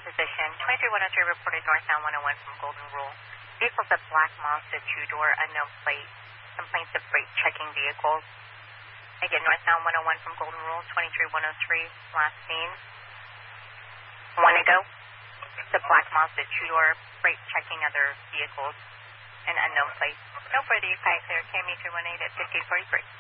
position. 23103 reported northbound 101 from Golden Rule. Vehicle's a black Mazda two-door, unknown plate. Complaints of freight checking vehicles. Again, northbound 101 from Golden Rule, 23103, last seen. 1 ago. The black Mazda two-door, freight checking other vehicles and unknown plates. No further, you clear KME 318 at 1543.